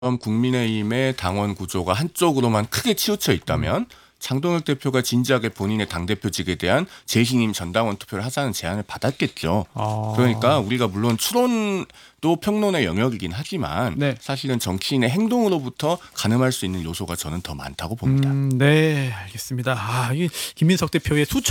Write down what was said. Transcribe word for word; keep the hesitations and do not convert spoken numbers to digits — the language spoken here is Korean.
국민의힘의 당원 구조가 한쪽으로만 크게 치우쳐 있다면 장동혁 대표가 진지하게 본인의 당대표직에 대한 재신임 전당원 투표를 하자는 제안을 받았겠죠. 아. 그러니까 우리가 물론 추론도 평론의 영역이긴 하지만 네. 사실은 정치인의 행동으로부터 가늠할 수 있는 요소가 저는 더 많다고 봅니다. 음, 네, 알겠습니다. 아, 이 김민석 대표의 수천